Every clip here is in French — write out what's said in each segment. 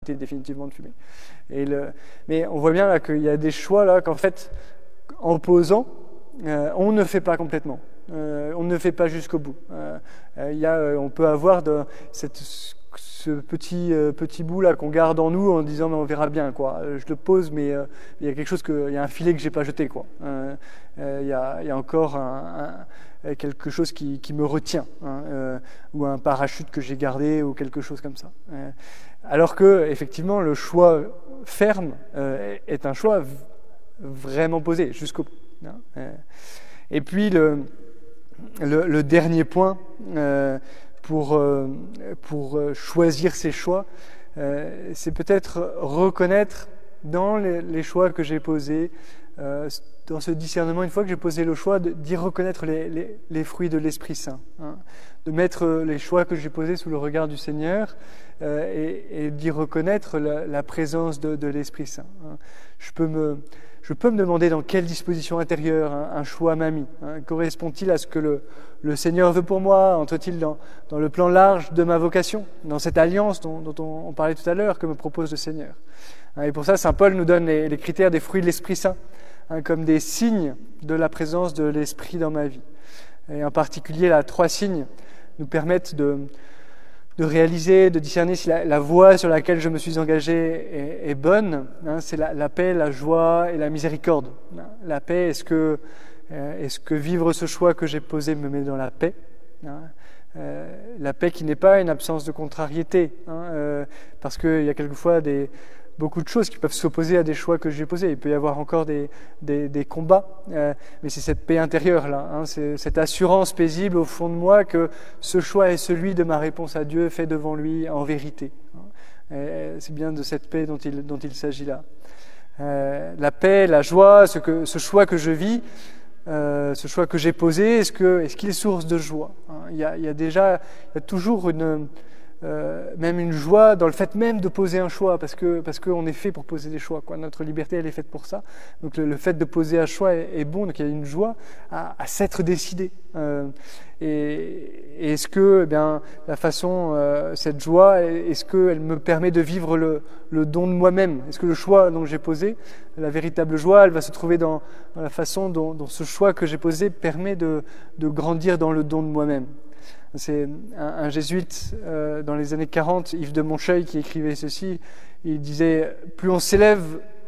définitivement de fumer. Mais on voit bien là qu'il y a des choix là qu'en fait, en posant, on ne fait pas complètement. On ne fait pas jusqu'au bout. On peut avoir ce petit bout là qu'on garde en nous en disant mais on verra bien quoi. Je le pose mais il y a quelque chose il y a un filet que j'ai pas jeté quoi. Il y a encore quelque chose qui me retient ou un parachute que j'ai gardé ou quelque chose comme ça. Alors que effectivement le choix ferme est un choix vraiment posé jusqu'au bout. Et puis le dernier point pour choisir ses choix, c'est peut-être reconnaître dans les choix que j'ai posés, dans ce discernement, une fois que j'ai posé le choix, d'y reconnaître les fruits de l'Esprit Saint, de mettre les choix que j'ai posés sous le regard du Seigneur et d'y reconnaître la présence de l'Esprit Saint. Je peux me demander dans quelle disposition intérieure un choix m'a mis. Correspond-il à ce que le Seigneur veut pour moi? Entre-t-il dans le plan large de ma vocation, dans cette alliance dont on parlait tout à l'heure, que me propose le Seigneur? Et pour ça, saint Paul nous donne les critères des fruits de l'Esprit Saint, comme des signes de la présence de l'Esprit dans ma vie. Et en particulier, là, 3 signes nous permettent de réaliser, de discerner si la voie sur laquelle je me suis engagé est bonne. C'est la paix, la joie et la miséricorde. La paix, est-ce que vivre ce choix que j'ai posé me met dans la paix? La paix qui n'est pas une absence de contrariété, parce qu'il y a quelquefois beaucoup de choses qui peuvent s'opposer à des choix que j'ai posés. Il peut y avoir encore des combats, mais c'est cette paix intérieure-là, c'est cette assurance paisible au fond de moi que ce choix est celui de ma réponse à Dieu fait devant lui en vérité. C'est bien de cette paix dont il s'agit là. La paix, la joie, ce choix que je vis, ce choix que j'ai posé, est-ce qu'il est source de joie? Il y a toujours même une joie dans le fait même de poser un choix, parce qu'on est fait pour poser des choix, quoi. Notre liberté, elle est faite pour ça. Donc le fait de poser un choix est bon, donc il y a une joie à s'être décidé. Et est-ce que la façon, cette joie, est-ce qu'elle me permet de vivre le don de moi-même? Est-ce que le choix dont j'ai posé, la véritable joie, elle va se trouver dans la façon dont ce choix que j'ai posé permet de grandir dans le don de moi-même? C'est un jésuite dans les années 40, Yves de Moncheuil, qui écrivait ceci. Il disait « Plus on s'élève,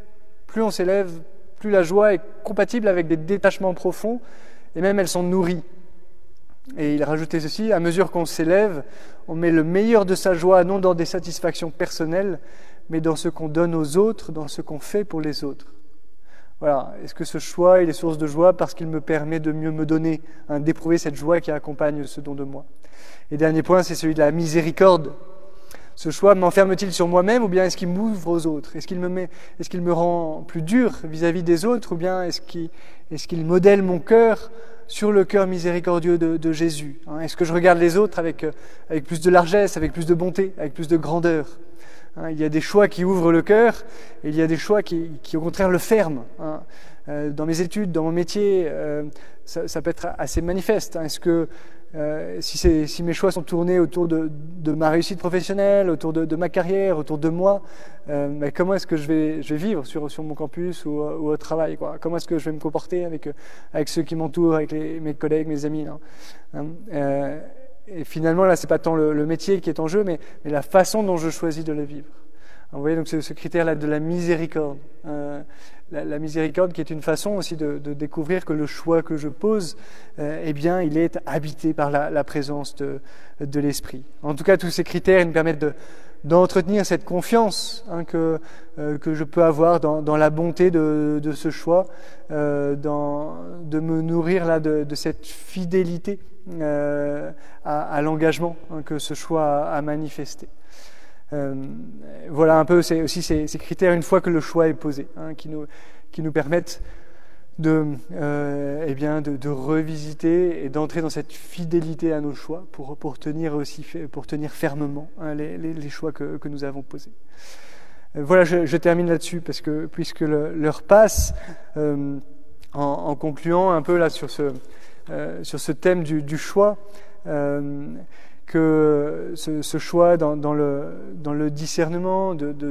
plus la joie est compatible avec des détachements profonds, et même elle s'en nourrit. » Et il rajoutait ceci: « À mesure qu'on s'élève, on met le meilleur de sa joie non dans des satisfactions personnelles, mais dans ce qu'on donne aux autres, dans ce qu'on fait pour les autres. » Voilà. Est-ce que ce choix il est source de joie parce qu'il me permet de mieux me donner, d'éprouver cette joie qui accompagne ce don de moi? Et dernier point, c'est celui de la miséricorde. Ce choix m'enferme-t-il sur moi-même, ou bien est-ce qu'il m'ouvre aux autres? Est-ce qu'il me rend plus dur vis-à-vis des autres, ou bien est-ce qu'il modèle mon cœur sur le cœur miséricordieux de Jésus? Est-ce que je regarde les autres avec plus de largesse, avec plus de bonté, avec plus de grandeur? Il y a des choix qui ouvrent le cœur, et il y a des choix qui au contraire le ferment. Dans mes études, dans mon métier, ça peut être assez manifeste. Est-ce que si mes choix sont tournés autour de ma réussite professionnelle, autour de ma carrière, autour de moi, comment est-ce que je vais vivre sur mon campus ou au travail, quoi? Comment est-ce que je vais me comporter avec ceux qui m'entourent, avec mes collègues, mes amis, et finalement, là, c'est pas tant le métier qui est en jeu, mais la façon dont je choisis de le vivre. Vous voyez, donc ce critère-là de la miséricorde. La miséricorde qui est une façon aussi de découvrir que le choix que je pose, il est habité par la présence de l'Esprit. En tout cas, tous ces critères ils me permettent d'entretenir cette confiance que je peux avoir dans la bonté de ce choix, de me nourrir là de cette fidélité à l'engagement que ce choix a manifesté. Voilà un peu, c'est aussi ces critères une fois que le choix est posé, qui nous permettent de revisiter et d'entrer dans cette fidélité à nos choix pour tenir fermement les choix que nous avons posés. Voilà, je termine là-dessus puisque l'heure passe, en concluant un peu là sur ce thème du choix. que ce choix dans le discernement,